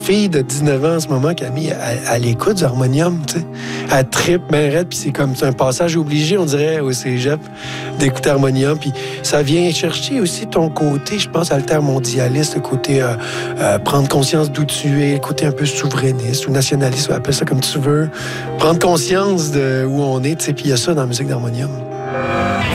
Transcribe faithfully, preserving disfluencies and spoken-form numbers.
fille de dix-neuf ans en ce moment, Camille, elle, elle écoute du harmonium, tu sais. Elle trippe bien raide, puis c'est comme c'est un passage obligé, on dirait, au cégep, d'écouter harmonium. Puis ça vient chercher aussi ton côté, je pense, altermondialiste, le côté euh, euh, prendre conscience d'où tu es, le côté un peu souverainiste ou nationaliste, appelle ça comme tu veux. Prendre conscience de où on est, tu sais, puis il y a ça dans la musique d'harmonium.